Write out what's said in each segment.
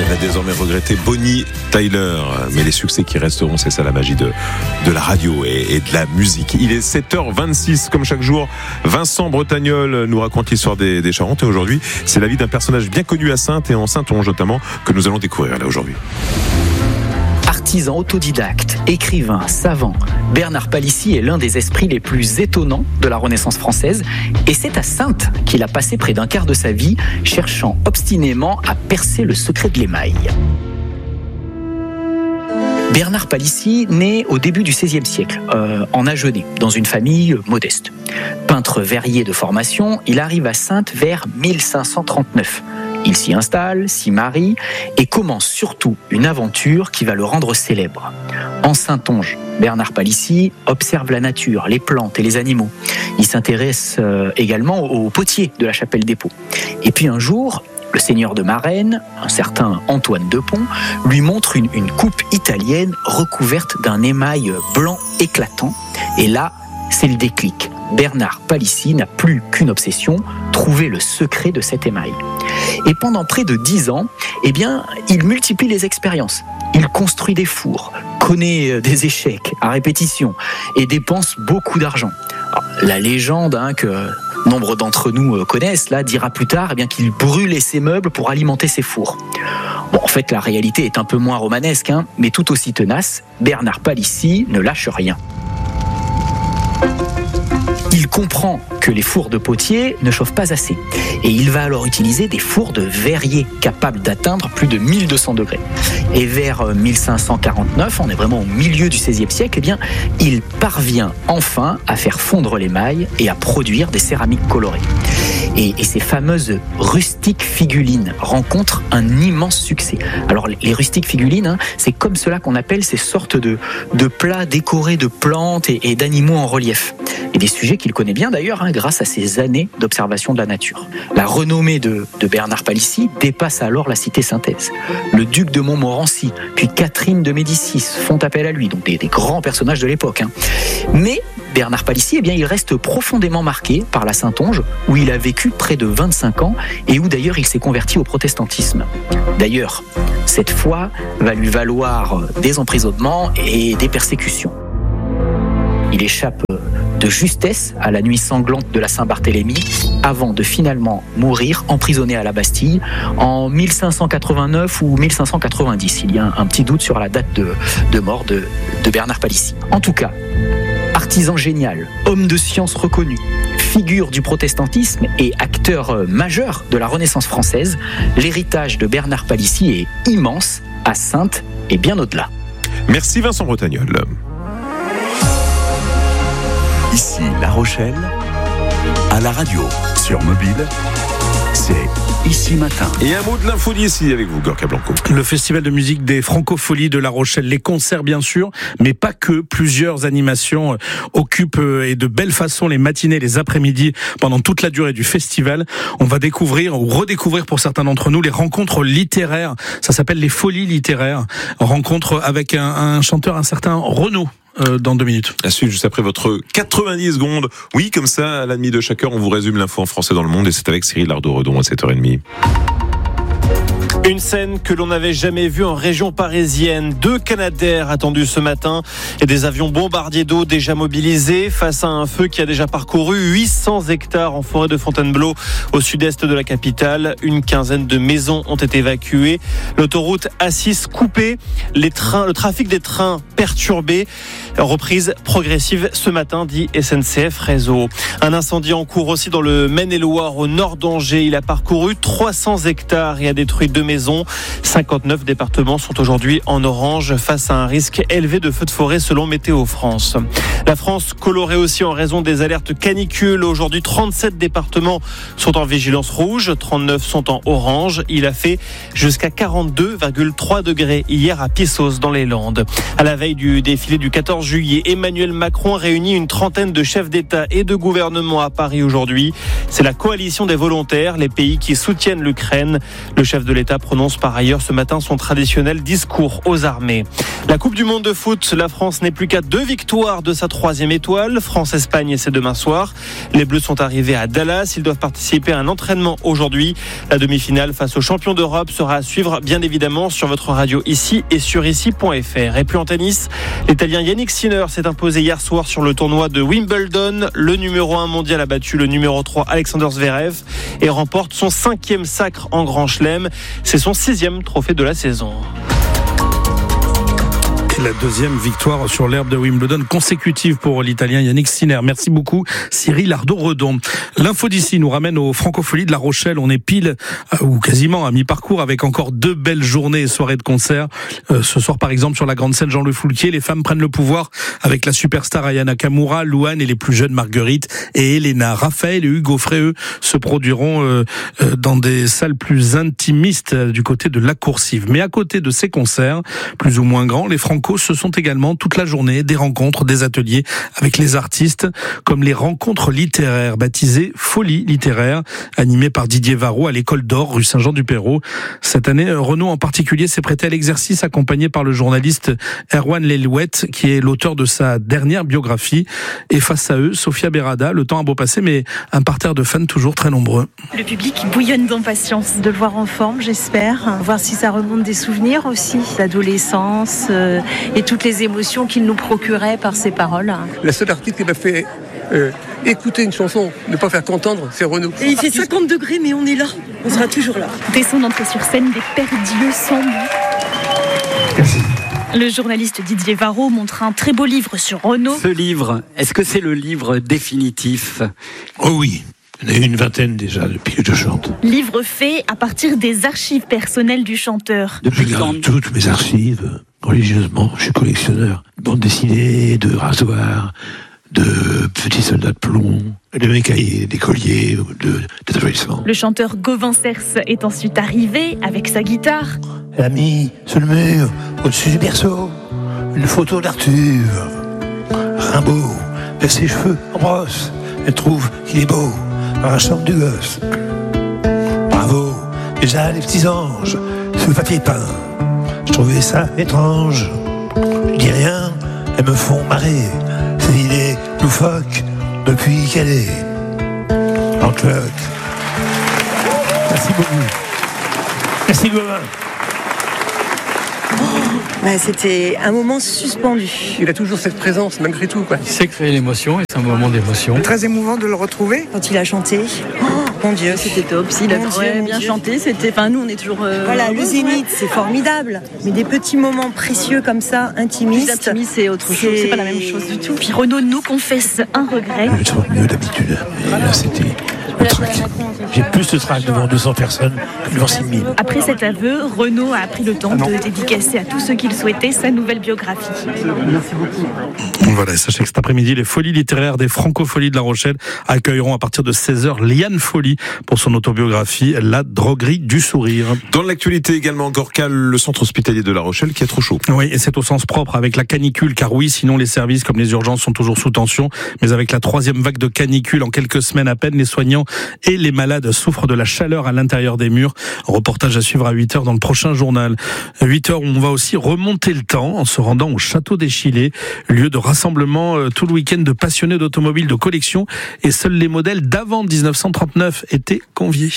la désormais regrettée Bonnie Tyler. Mais les succès qui resteront, c'est ça la magie de la radio et de la musique. Il est 7h26, comme chaque jour. Vincent Bretagnol nous raconte l'histoire des Charentes. Et aujourd'hui, c'est la vie d'un personnage bien connu à Saintes et en Saintonge notamment, que nous allons découvrir là aujourd'hui. Artisan autodidacte, écrivain, savant, Bernard Palissy est l'un des esprits les plus étonnants de la Renaissance française. Et c'est à Saintes qu'il a passé près d'un quart de sa vie, cherchant obstinément à percer le secret de l'émail. Bernard Palissy naît au début du XVIe siècle, en Agenais, dans une famille modeste. Peintre verrier de formation, il arrive à Saintes vers 1539. Il s'y installe, s'y marie et commence surtout une aventure qui va le rendre célèbre. En Saintonge, Bernard Palissy observe la nature, les plantes et les animaux. Il s'intéresse également aux potiers de la chapelle des Pots. Et puis un jour, le seigneur de Marennes, un certain Antoine de Pont, lui montre une coupe italienne recouverte d'un émail blanc éclatant. Et là, c'est le déclic. Bernard Palissy n'a plus qu'une obsession, trouver le secret de cet émail. Et pendant près de 10 ans, il multiplie les expériences. Il construit des fours, connaît des échecs à répétition et dépense beaucoup d'argent. Alors, la légende que nombre d'entre nous connaissent dira plus tard qu'il brûlait ses meubles pour alimenter ses fours. Bon, en fait, la réalité est un peu moins romanesque, mais tout aussi tenace. Bernard Palissy ne lâche rien. Il comprend que les fours de potier ne chauffent pas assez. Et il va alors utiliser des fours de verrier capables d'atteindre plus de 1200 degrés. Et vers 1549, on est vraiment au milieu du XVIe siècle, il parvient enfin à faire fondre l'émail et à produire des céramiques colorées. Et ces fameuses rustiques figulines rencontrent un immense succès. Alors les rustiques figulines, c'est comme cela qu'on appelle ces sortes de plats décorés de plantes et d'animaux en relief. Et des sujets qu'il connaît bien d'ailleurs, grâce à ses années d'observation de la nature. La renommée de Bernard Palissy dépasse alors la cité saintaise. Le duc de Montmorency, puis Catherine de Médicis font appel à lui, donc des grands personnages de l'époque. Mais Bernard Palissy, il reste profondément marqué par la Saintonge, où il a vécu près de 25 ans et où d'ailleurs il s'est converti au protestantisme. D'ailleurs, cette foi va lui valoir des emprisonnements et des persécutions. Il échappe de justesse à la nuit sanglante de la Saint-Barthélemy avant de finalement mourir emprisonné à la Bastille en 1589 ou 1590. Il y a un petit doute sur la date de mort de Bernard Palissy. En tout cas, artisan génial, homme de science reconnu, figure du protestantisme et acteur majeur de la Renaissance française, l'héritage de Bernard Palissy est immense à Saintes et bien au-delà. Merci Vincent Bretagnol. Ici La Rochelle, à la radio, sur mobile, c'est Ici Matin. Et un mot de l'info d'ici avec vous, Gorka Blanco. Le festival de musique des Francopholies de La Rochelle, les concerts bien sûr, mais pas que. Plusieurs animations occupent et de belle façon les matinées, les après-midi pendant toute la durée du festival. On va découvrir ou redécouvrir pour certains d'entre nous les rencontres littéraires. Ça s'appelle les Folies littéraires. Rencontre avec un chanteur, un certain Renaud. Dans 2 minutes. À suivre juste après votre 90 secondes. Oui, comme ça, à la demi de chaque heure, on vous résume l'info en français dans le monde et c'est avec Cyril Lardot-Redon à 7h30. Une scène que l'on n'avait jamais vue en région parisienne. 2 Canadair attendus ce matin et des avions bombardiers d'eau déjà mobilisés face à un feu qui a déjà parcouru 800 hectares en forêt de Fontainebleau au sud-est de la capitale. Une quinzaine de maisons ont été évacuées. L'autoroute A6 coupée. Le trafic des trains perturbé. Reprise progressive ce matin, dit SNCF Réseau. Un incendie en cours aussi dans le Maine-et-Loire au nord d'Angers. Il a parcouru 300 hectares et a détruit 2 maisons. 59 départements sont aujourd'hui en orange face à un risque élevé de feux de forêt selon Météo France. La France colorée aussi en raison des alertes canicules. Aujourd'hui, 37 départements sont en vigilance rouge, 39 sont en orange. Il a fait jusqu'à 42,3 degrés hier à Pissos dans les Landes. À la veille du défilé du 14 juillet, Emmanuel Macron réunit une trentaine de chefs d'État et de gouvernement à Paris aujourd'hui. C'est la coalition des volontaires, les pays qui soutiennent l'Ukraine. Le chef de l'État prononce par ailleurs ce matin son traditionnel discours aux armées. La Coupe du Monde de foot, la France n'est plus qu'à 2 victoires de sa 3e étoile. France-Espagne, c'est demain soir. Les Bleus sont arrivés à Dallas. Ils doivent participer à un entraînement aujourd'hui. La demi-finale face aux champions d'Europe sera à suivre, bien évidemment, sur votre radio ici et sur ici.fr. Et puis en tennis, l'Italien Yannick Sinner s'est imposé hier soir sur le tournoi de Wimbledon. Le numéro 1 mondial a battu le numéro 3 Alexander Zverev et remporte son 5e sacre en Grand Chelem. C'est son 6e trophée de la saison. La 2e victoire sur l'herbe de Wimbledon consécutive pour l'Italien Yannick Sinner. Merci beaucoup Cyril Ardo-Redon. L'info d'ici nous ramène aux Francopholies de La Rochelle. On est pile ou quasiment à mi-parcours avec encore 2 belles journées et soirées de concert. Ce soir par exemple sur la grande scène Jean-Louis Foulquier, les femmes prennent le pouvoir avec la superstar Aya Nakamura, Louane et les plus jeunes Marguerite et Elena. Raphaël et Hugo Fréheux se produiront dans des salles plus intimistes du côté de la Coursive. Mais à côté de ces concerts plus ou moins grands, les Franco ce sont également toute la journée des rencontres, des ateliers avec les artistes, comme les rencontres littéraires baptisées Folie littéraire, animées par Didier Varro à l'École d'Or, rue Saint-Jean-du-Perrot. Cette année, Renaud en particulier s'est prêté à l'exercice, accompagné par le journaliste Erwan Lelouette, qui est l'auteur de sa dernière biographie. Et face à eux, Sophia Berada, le temps a beau passer, mais un parterre de fans toujours très nombreux. Le public bouillonne d'impatience de le voir en forme, j'espère. Voir si ça remonte des souvenirs aussi, l'adolescence et toutes les émotions qu'il nous procurait par ses paroles. La seule artiste qui m'a fait écouter une chanson, ne pas faire qu'entendre, c'est Renaud. Et il fait 50 degrés, mais on est là. On sera toujours là. Dès son entrée sur scène, des perdus sans but. Merci. Le journaliste Didier Varro montre un très beau livre sur Renaud. Ce livre, est-ce que c'est le livre définitif ? Oh oui. Il y en a une 20aine déjà depuis que je chante. Livre fait à partir des archives personnelles du chanteur. Je garde toutes mes archives religieusement. Je suis collectionneur. Bande dessinée, de rasoirs, de petits soldats de plomb, de mes cahiers, des colliers, d'établissements. Le chanteur Gauvin Cers est ensuite arrivé avec sa guitare. Elle a mis sur le mur, au-dessus du berceau, une photo d'Arthur. Rimbaud, avec ses cheveux en brosse. Elle trouve qu'il est beau dans la chambre du gosse. Bravo, déjà les petits anges, ce papier peint. Je trouvais ça étrange. Je dis rien, elles me font marrer. Ces idées loufoques depuis qu'elle est en club. Merci beaucoup. Merci Gauvin. C'était un moment suspendu. Il a toujours cette présence malgré tout, quoi. Il sait créer l'émotion et c'est un moment d'émotion. Très émouvant de le retrouver. Quand il a chanté, mon Dieu, c'était top. Il a très bien chanté. Nous, on est toujours. Voilà, le Zénith, c'est formidable. Mais des petits moments précieux comme ça, intimistes. Plus intimistes, c'est autre chose. C'est pas la même chose du tout. Puis Renaud nous confesse un regret. Je sens mieux d'habitude. Et là, c'était le trac. J'ai plus de trac devant 200 personnes que devant 6000. Après cet aveu, Renaud a pris le temps de dédicacer à tous ceux qu'il souhaitait sa nouvelle biographie. Merci beaucoup. Voilà, sachez que cet après-midi, les Folies littéraires des Francopholies de La Rochelle accueilleront à partir de 16h Liane Folie pour son autobiographie La droguerie du sourire. Dans l'actualité également, Gorka, le centre hospitalier de La Rochelle qui est trop chaud. Oui, et c'est au sens propre avec la canicule, car oui, sinon les services comme les urgences sont toujours sous tension, mais avec la 3e vague de canicule en quelques semaines à peine, les soignants et les malades souffrent de la chaleur à l'intérieur des murs. Reportage à suivre à 8h dans le prochain journal. 8h où on va aussi remonter le temps en se rendant au Château des Chilets, lieu de rassemblement tout le week-end de passionnés d'automobiles de collection, et seuls les modèles d'avant 1939 étaient conviés.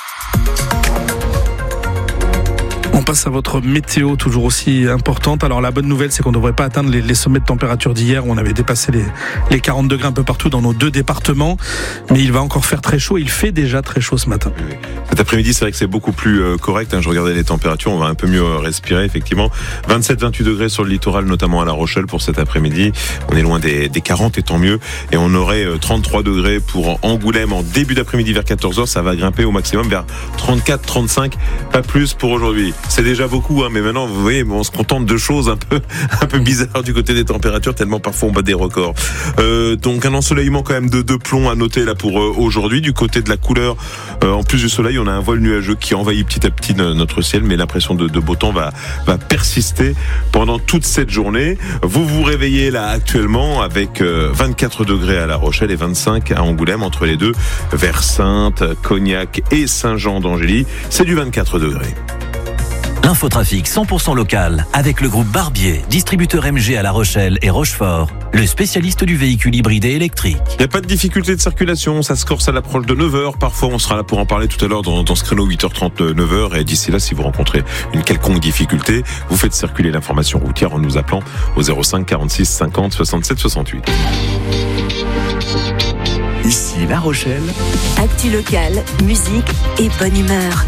On passe à votre météo, toujours aussi importante. Alors la bonne nouvelle, c'est qu'on ne devrait pas atteindre les sommets de température d'hier, où on avait dépassé les 40 degrés un peu partout dans nos 2 départements. Mais il va encore faire très chaud, il fait déjà très chaud ce matin. Cet après-midi, c'est vrai que c'est beaucoup plus correct. Je regardais les températures, on va un peu mieux respirer, effectivement. 27-28 degrés sur le littoral, notamment à La Rochelle pour cet après-midi. On est loin des 40 et tant mieux. Et on aurait 33 degrés pour Angoulême en début d'après-midi vers 14h. Ça va grimper au maximum vers 34-35, pas plus pour aujourd'hui. C'est déjà beaucoup, mais maintenant, vous voyez, on se contente de choses un peu bizarres du côté des températures, tellement parfois on bat des records. Donc un ensoleillement quand même de plomb à noter là pour aujourd'hui. Du côté de la couleur, en plus du soleil, on a un voile nuageux qui envahit petit à petit notre ciel, mais l'impression de beau temps va persister pendant toute cette journée. Vous vous réveillez là actuellement avec 24 degrés à La Rochelle et 25 à Angoulême, entre les deux, vers Saintes, Cognac et Saint-Jean d'Angély. C'est du 24 degrés. L'infotrafic 100% local avec le groupe Barbier, distributeur MG à La Rochelle et Rochefort, le spécialiste du véhicule hybride et électrique. Il n'y a pas de difficulté de circulation, ça se corse à l'approche de 9h. Parfois, on sera là pour en parler tout à l'heure dans ce créneau 8h30, 9h. Et d'ici là, si vous rencontrez une quelconque difficulté, vous faites circuler l'information routière en nous appelant au 05 46 50 67 68. Ici La Rochelle. Actu locale, musique et bonne humeur.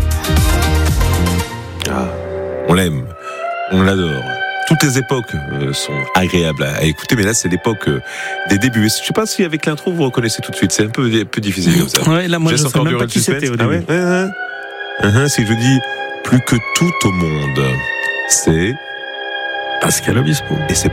Ah, on l'aime, on l'adore. Toutes les époques sont agréables à écouter, mais là c'est l'époque des débuts. Je ne sais pas si avec l'intro vous reconnaissez tout de suite, c'est un peu difficile comme ça. Ouais, là moi je ne sais même pas qui c'était au début. Si je dis plus que tout au monde, c'est Pascal Obispo. Et c'est pas